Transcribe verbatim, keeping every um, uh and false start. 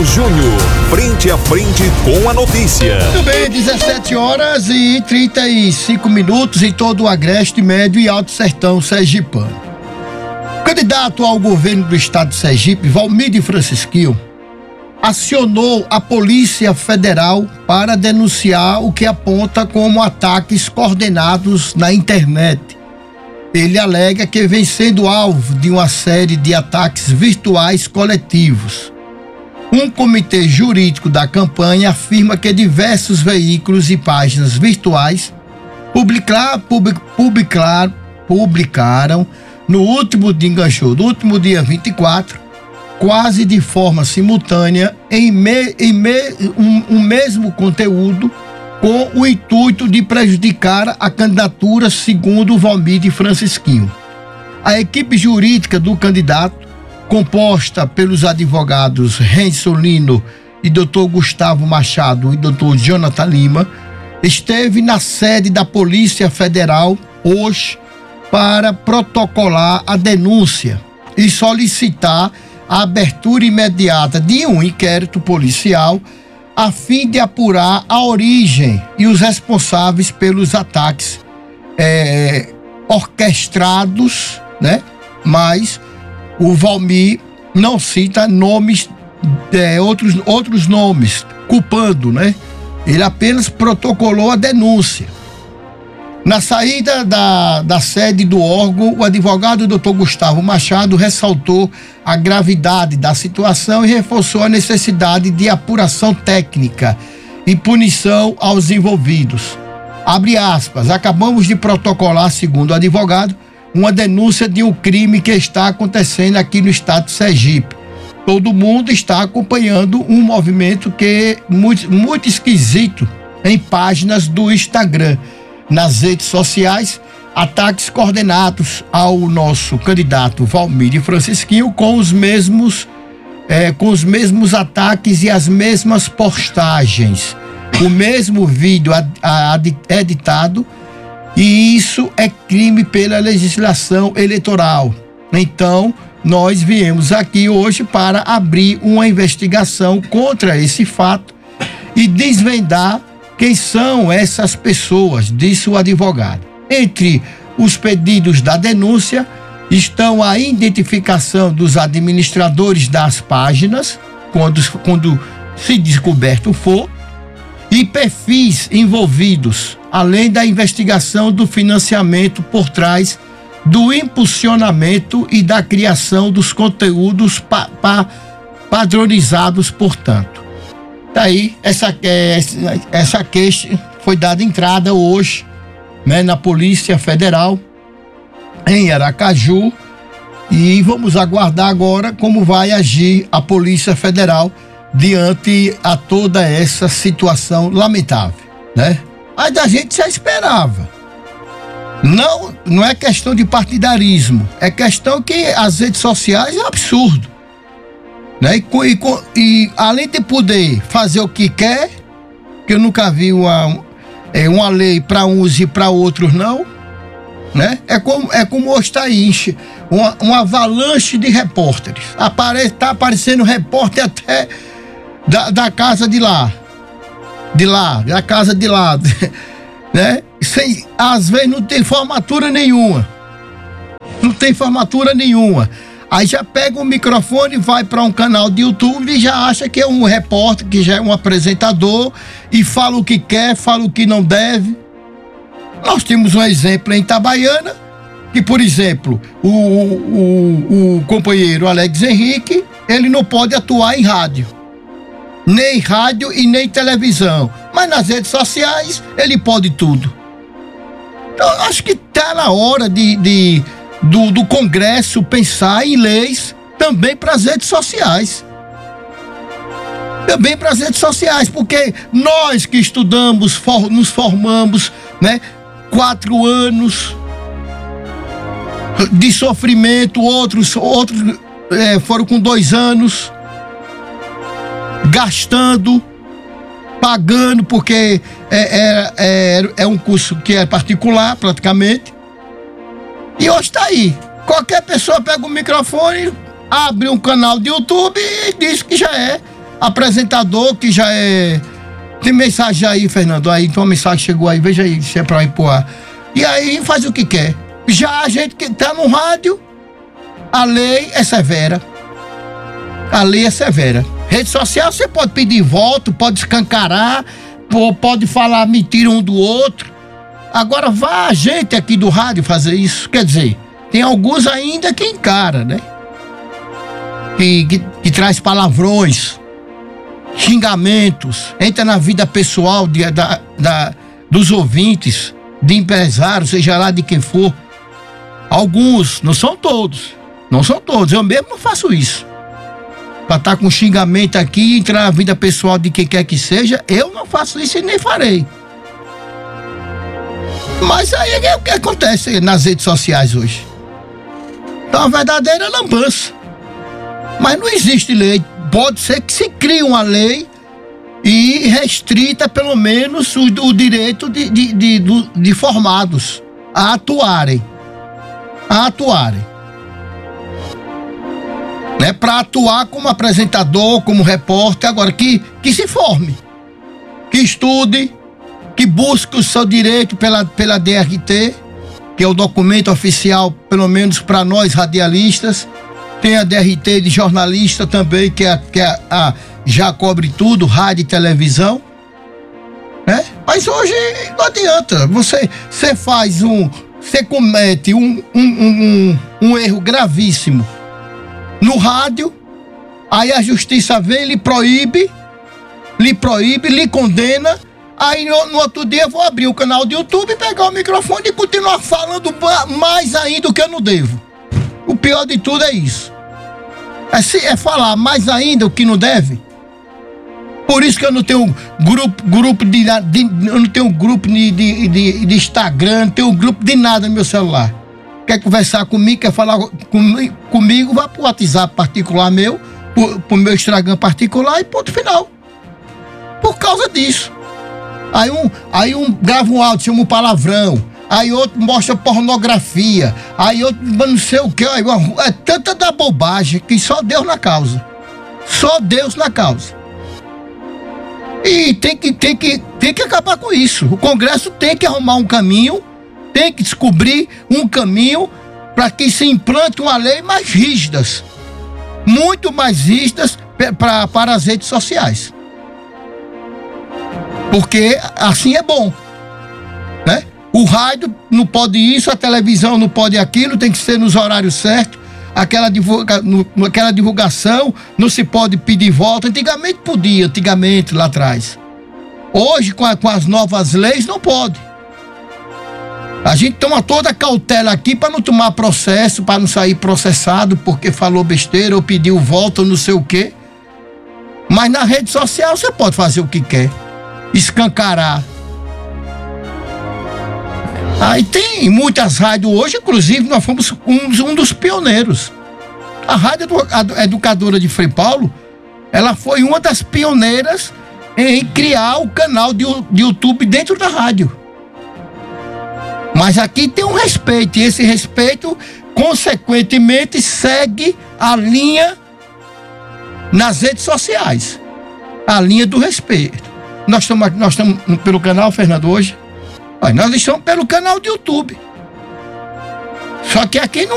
Júnior, frente a frente com a notícia. Muito bem, dezessete horas e trinta e cinco minutos em todo o Agreste Médio e Alto Sertão sergipano. O candidato ao governo do estado de Sergipe, Valmir Francisquinho, acionou a Polícia Federal para denunciar o que aponta como ataques coordenados na internet. Ele alega que vem sendo alvo de uma série de ataques virtuais coletivos. Um comitê jurídico da campanha afirma que diversos veículos e páginas virtuais publicar, public, publicar, publicaram no último dia, enganchou, no último dia vinte e quatro, quase de forma simultânea, em, me, em me, um, um mesmo conteúdo, com o intuito de prejudicar a candidatura, segundo o Valmir Francisquinho. A equipe jurídica do candidato, composta pelos advogados Renzo Lino e doutor Gustavo Machado e doutor Jonathan Lima, esteve na sede da Polícia Federal hoje para protocolar a denúncia e solicitar a abertura imediata de um inquérito policial a fim de apurar a origem e os responsáveis pelos ataques é, orquestrados, né? Mas o Valmir não cita nomes, é, outros, outros nomes, culpando, né? Ele apenas protocolou a denúncia. Na saída da, da sede do órgão, o advogado doutor Gustavo Machado ressaltou a gravidade da situação e reforçou a necessidade de apuração técnica e punição aos envolvidos. Abre aspas, acabamos de protocolar, segundo o advogado, uma denúncia de um crime que está acontecendo aqui no estado de Sergipe. Todo mundo está acompanhando um movimento que é muito, muito esquisito em páginas do Instagram. Nas redes sociais, ataques coordenados ao nosso candidato Valmir Francisquinho com os mesmos, é, com os mesmos ataques e as mesmas postagens. O mesmo vídeo ad, ad, editado. E isso é crime pela legislação eleitoral. Então, nós viemos aqui hoje para abrir uma investigação contra esse fato e desvendar quem são essas pessoas, disse o advogado. Entre os pedidos da denúncia estão a identificação dos administradores das páginas, quando, quando se descoberto for, e perfis envolvidos, além da investigação do financiamento por trás do impulsionamento e da criação dos conteúdos pa, pa, padronizados, portanto. Daí, essa, essa queixa foi dada entrada hoje, né, na Polícia Federal, em Aracaju, e vamos aguardar agora como vai agir a Polícia Federal diante a toda essa situação lamentável, né? Mas a gente já esperava. Não, não é questão de partidarismo, é questão que as redes sociais é absurdo, né? E, e, e além de poder fazer o que quer, que eu nunca vi uma, é, uma lei para uns e para outros não, né? É como, é como hoje está aí, uma, uma avalanche de repórteres. Apare, tá aparecendo repórter até Da, da casa de lá, de lá, da casa de lá, né? Sem, às vezes não tem formatura nenhuma, não tem formatura nenhuma. Aí já pega o microfone, vai para um canal de YouTube e já acha que é um repórter, que já é um apresentador e fala o que quer, fala o que não deve. Nós temos um exemplo em Itabaiana, que, por exemplo, o, o, o companheiro Alex Henrique, ele não pode atuar em rádio. Nem rádio e nem televisão. Mas nas redes sociais ele pode tudo. Então, acho que está na hora de, de, do, do Congresso pensar em leis também para as redes sociais. Também para as redes sociais, porque nós que estudamos, for, nos formamos, né? Quatro anos de sofrimento, outros, outros é, foram com dois anos. Gastando, pagando, porque é, é, é, é um curso que é particular, praticamente. E hoje está aí. Qualquer pessoa pega o microfone, abre um canal de YouTube e diz que já é apresentador que já é... Tem mensagem aí, Fernando, aí, então a mensagem chegou aí, veja aí, se é pra ir pro ar. E aí faz o que quer. Já a gente que tá no rádio, a lei é severa. A lei é severa. Rede social você pode pedir voto, pode escancarar, pode falar mentira um do outro. Agora vá a gente aqui do rádio fazer isso. Quer dizer, tem alguns ainda que encara, né? Que, que, que traz palavrões, xingamentos, entra na vida pessoal de, da, da, dos ouvintes, de empresários, seja lá de quem for. Alguns, não são todos, não são todos, eu mesmo não faço isso. Pra estar com xingamento aqui, entrar na vida pessoal de quem quer que seja, eu não faço isso e nem farei. Mas aí é o que acontece nas redes sociais hoje. É uma verdadeira lambança. Mas não existe lei. Pode ser que se crie uma lei e restrita pelo menos o, o direito de, de, de, de, de formados a atuarem. A atuarem. Né? Para atuar como apresentador, como repórter, agora que, que se forme, que estude, que busque o seu direito pela, pela D R T, que é o documento oficial, pelo menos para nós radialistas. Tem a D R T de jornalista também, que, é, que é a, já cobre tudo, rádio e televisão. Né? Mas hoje não adianta, você, você faz um, você comete um, um, um, um, um erro gravíssimo no rádio, aí a justiça vem, lhe proíbe, lhe proíbe, lhe condena, aí no, no outro dia eu vou abrir o canal do YouTube, pegar o microfone e continuar falando mais ainda do que eu não devo. O pior de tudo é isso. É, se, é falar mais ainda o que não deve. Por isso que eu não tenho grupo, grupo de, de eu não tenho grupo de, de, de, de Instagram, não tenho grupo de nada no meu celular. Quer conversar comigo, quer falar com, comigo, vá pro WhatsApp particular meu, pro, pro meu Instagram particular e ponto final. Por causa disso. Aí um, aí um grava um áudio, chama um palavrão, aí outro mostra pornografia, aí outro não sei o que, é tanta da bobagem que só Deus na causa. Só Deus na causa. E tem que, tem que, tem que acabar com isso. O Congresso tem que arrumar um caminho, tem que descobrir um caminho para que se implante uma lei mais rígidas, muito mais rígidas pra, para as redes sociais. Porque assim é bom, né? O rádio não pode isso, a televisão não pode aquilo, tem que ser nos horários certos, aquela, divulga, no, aquela divulgação não se pode pedir volta. Antigamente podia, antigamente lá atrás. Hoje, com, a, com as novas leis, não pode. A gente toma toda a cautela aqui para não tomar processo, para não sair processado porque falou besteira ou pediu volta ou não sei o quê. Mas na rede social você pode fazer o que quer, escancarar. Aí tem muitas rádios hoje, inclusive nós fomos um, um dos pioneiros. A Rádio Educadora de Frei Paulo, ela foi uma das pioneiras em criar o canal de, de YouTube dentro da rádio. Mas aqui tem um respeito, e esse respeito, consequentemente, segue a linha nas redes sociais. A linha do respeito. Nós estamos nós estamos pelo canal, Fernando, hoje. Nós estamos pelo canal do YouTube. Só que aqui não